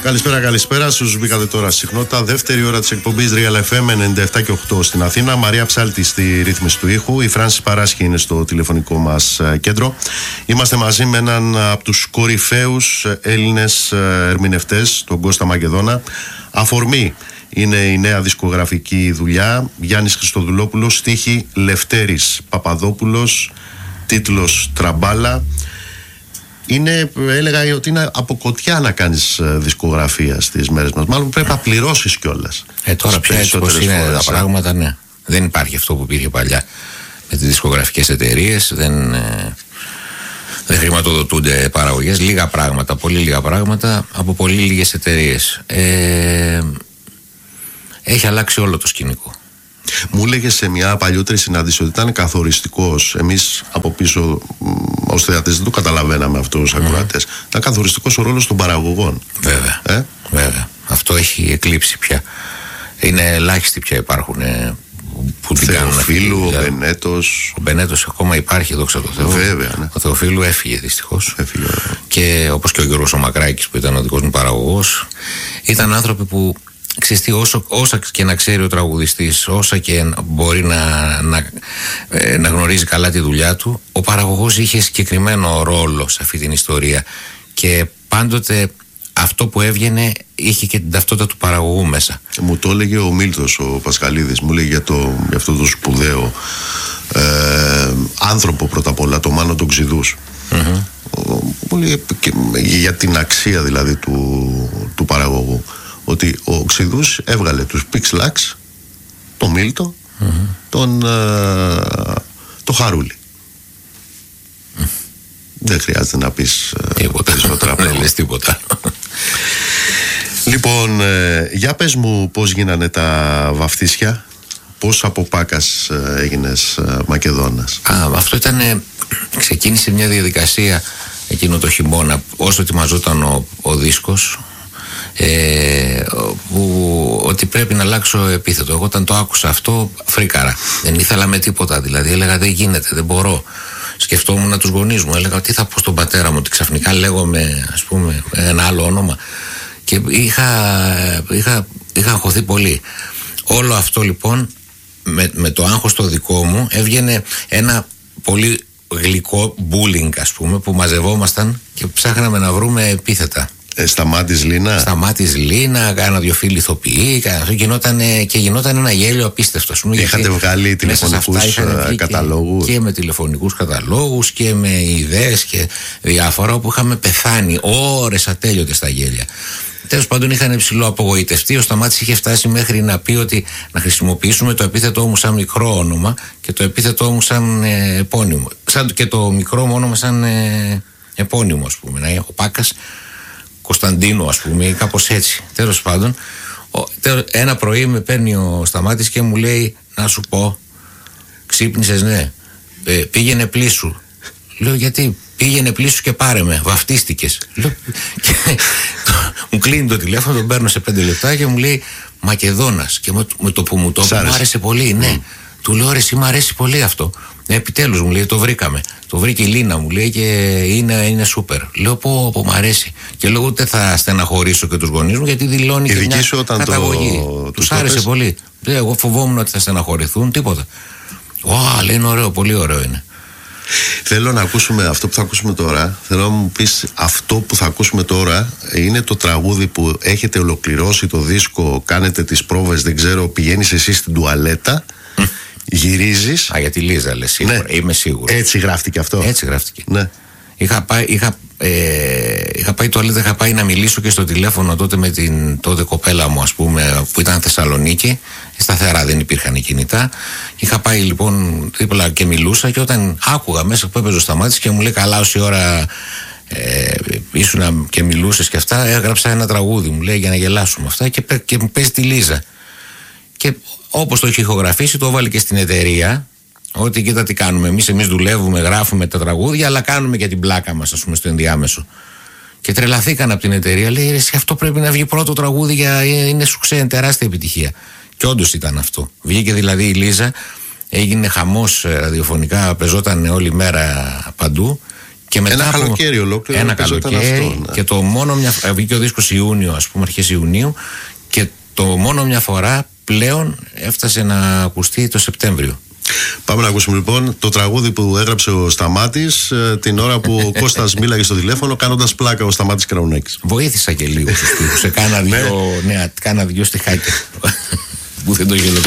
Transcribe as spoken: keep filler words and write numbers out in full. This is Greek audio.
Καλησπέρα, καλησπέρα. Στους μπήκατε τώρα συχνότητα. Δεύτερη ώρα της εκπομπής Real εφ εμ ενενήντα επτά και οκτώ στην Αθήνα. Μαρία Ψάλτη στη ρύθμιση του ήχου. Η Φράνση Παράσχη είναι στο τηλεφωνικό μας κέντρο. Είμαστε μαζί με έναν από τους κορυφαίους Έλληνες ερμηνευτές, τον Κώστα Μακεδόνα. Αφορμή είναι η νέα δισκογραφική δουλειά. Γιάννης Χριστοδουλόπουλος, στίχη Λευτέρης Παπαδόπουλος, τίτλος Τραμπάλα. Είναι, έλεγα ότι είναι από κοτιά να κάνεις δισκογραφία στις μέρες μας. Μάλλον πρέπει να πληρώσεις κιόλας. Ε, τώρα πια έτσι πως είναι φορές, τα πράγματα, ναι. Δεν υπάρχει αυτό που υπήρχε παλιά με τις δισκογραφικές εταιρείες. Δεν, ε, δεν χρηματοδοτούνται παραγωγές. Λίγα πράγματα, πολύ λίγα πράγματα από πολύ λίγες εταιρείες. Ε, έχει αλλάξει όλο το σκηνικό. Μου έλεγε σε μια παλιότερη συνάντηση ότι ήταν καθοριστικός. Εμείς από πίσω ως θεατές δεν το καταλαβαίναμε αυτό ως ακροατές. Mm. Ήταν καθοριστικός ο ρόλος των παραγωγών. Βέβαια. Ε? Βέβαια. Αυτό έχει εκλείψει πια. Είναι ελάχιστοι πια υπάρχουν ε, που την κάνουν. Ο Θεοφίλου, ο Μπενέτος. Ο Μπενέτος ακόμα υπάρχει, δόξα τω Θεώ. Βέβαια. Ναι. Ο Θεοφίλου έφυγε δυστυχώς. Έφυγε. Και όπως και ο Γιώργος ο Μακράκης που ήταν ο δικός μου παραγωγός. Ήταν άνθρωποι που. Ξέρετε, όσο, όσα και να ξέρει ο τραγουδιστής, όσα και μπορεί να, να, να γνωρίζει καλά τη δουλειά του, ο παραγωγός είχε συγκεκριμένο ρόλο σε αυτή την ιστορία και πάντοτε αυτό που έβγαινε είχε και την ταυτότητα του παραγωγού μέσα. Μου το έλεγε ο Μίλτος ο Πασχαλίδης, μου έλεγε για, το, για αυτό το σπουδαίο ε, άνθρωπο πρώτα απ' όλα, το Μάνο τον Ξηδούς. Mm-hmm. Μου λέγε για την αξία δηλαδή του, του παραγωγού. Ότι ο Ξηδούς έβγαλε τους Pixlax, τον Μίλτο, mm-hmm. τον ε, το Χαρούλη. Mm. Δεν χρειάζεται να πεις τίποτα. Περισσότερα. Δεν λες τίποτα. Λοιπόν, ε, για πες μου πώς γίνανε τα βαφτίσια, πώς από Πάκας ε, έγινες ε, Μακεδόνας. Α, αυτό ήταν, ε, ξεκίνησε μια διαδικασία εκείνο το χειμώνα, όσο ετοιμαζόταν ο, ο δίσκος. Ε, που, ότι πρέπει να αλλάξω επίθετο. Εγώ όταν το άκουσα αυτό φρίκαρα. Δεν ήθελα με τίποτα, δηλαδή έλεγα δεν γίνεται, δεν μπορώ. Σκεφτόμουν τους γονείς μου, έλεγα τι θα πω στον πατέρα μου, ότι ξαφνικά λέγομαι ας πούμε ένα άλλο όνομα και είχα, είχα, είχα αγχωθεί πολύ. Όλο αυτό λοιπόν με, με το άγχος το δικό μου έβγαινε ένα πολύ γλυκό bullying ας πούμε που μαζευόμασταν και ψάχναμε να βρούμε επίθετα. Ε, Σταμάτης Λίνα. Σταμάτης Λίνα, κάνα δυο φίλοι ηθοποιοί, γινότανε, και γινόταν ένα γέλιο απίστευτο. Πούμε, είχατε βγάλει τηλεφωνικούς καταλόγους. Και, και με τηλεφωνικούς καταλόγους και με ιδέες και διάφορα όπου είχαμε πεθάνει ώρες ατέλειωτες στα γέλια. Τέλος πάντων είχαν υψηλό απογοητευτεί. Ο Σταμάτης είχε φτάσει μέχρι να πει ότι να χρησιμοποιήσουμε το επίθετό μου σαν μικρό όνομα και το επίθετό μου σαν ε, επώνυμο. Σαν, και το μικρό μου όνομα σαν ε, επώνυμο, ας πούμε. Ο Πάκας Κωνσταντίνο, ας πούμε, ή κάπως έτσι. Τέλος πάντων, ένα πρωί με παίρνει ο Σταμάτης και μου λέει: να σου πω, ξύπνησες, ναι. Ε, πήγαινε πλήσου. Λέω: γιατί? Πήγαινε πλήσου και πάρε με, βαφτίστηκες. Λέω, και μου κλείνει το τηλέφωνο, τον παίρνω σε πέντε λεπτά και μου λέει Μακεδόνας. Και με, με το που μου το είπε, μου άρεσε πολύ, ναι. Mm. Του λέω: ρε, εσύ μου αρέσει πολύ αυτό. Ε, επιτέλους μου λέει, το βρήκαμε. Το βρήκε η Λίνα μου λέει και είναι, είναι σούπερ. Λέω πω, πω μ' αρέσει. Και λέω ούτε θα στεναχωρήσω και τους γονείς μου γιατί δηλώνει και μια όταν καταγωγή. Το... Τους άρεσε πες. Πολύ. Εγώ φοβόμουν ότι θα στεναχωρηθούν, τίποτα. Ω, λέει είναι ωραίο, πολύ ωραίο είναι. Θέλω να ακούσουμε αυτό που θα ακούσουμε τώρα. Θέλω να μου πεις αυτό που θα ακούσουμε τώρα είναι το τραγούδι που έχετε ολοκληρώσει το δίσκο, κάνετε τις πρόβες, δεν ξέρω, πηγαίνεις εσύ στην τουαλέτα. Γυρίζεις. Α, για τη Λίζα λες, σίγουρα. Ναι. Είμαι σίγουρος. Έτσι γράφτηκε αυτό. Έτσι γράφτηκε. Ναι. Είχα πάει, είχα, ε, είχα πάει τουαλέτα, είχα πάει να μιλήσω και στο τηλέφωνο τότε με την τότε κοπέλα μου, ας πούμε, που ήταν Θεσσαλονίκη. Σταθερά δεν υπήρχαν κινητά. Είχα πάει λοιπόν δίπλα και μιλούσα και όταν άκουγα μέσα που έπαιζε ο Σταμάτης και μου λέει καλά όση ώρα ε, ήσουν και μιλούσες και αυτά, έγραψα ένα τραγούδι μου λέει για να γελάσουμε αυτά και, και μου παίζει τη Λίζα. Και όπως το είχε ηχογραφήσει, το έβαλε και στην εταιρεία. Ότι κοίτα τι κάνουμε. Εμείς εμείς δουλεύουμε, γράφουμε τα τραγούδια, αλλά κάνουμε και την πλάκα μας, ας πούμε, στο ενδιάμεσο. Και τρελαθήκαν από την εταιρεία. Λέει: ρε, εσύ, αυτό πρέπει να βγει πρώτο τραγούδι για. Είναι σουξέ, τεράστια επιτυχία. Και όντως ήταν αυτό. Βγήκε δηλαδή η Λίζα, έγινε χαμός ραδιοφωνικά, πεζόταν όλη μέρα παντού. Και μετά ένα από... καλοκαίρι ολόκληρο. Ένα καλοκαίρι. Αυτό, ναι. Και το μόνο μια φορά. Βγήκε ο δίσκος Ιούνιο, ας πούμε, αρχές Ιουνίου. Και το μόνο μια φορά πλέον έφτασε να ακουστεί το Σεπτέμβριο. Πάμε να ακούσουμε λοιπόν το τραγούδι που έγραψε ο Σταμάτης την ώρα που ο Κώστας μίλαγε στο τηλέφωνο, κάνοντας πλάκα ο Σταμάτης Κραουνάκης. Βοήθησα και λίγο στους στίχους. Σε κάνα δύο, ναι, κάνα δύο στιχάκια που δεν το είχε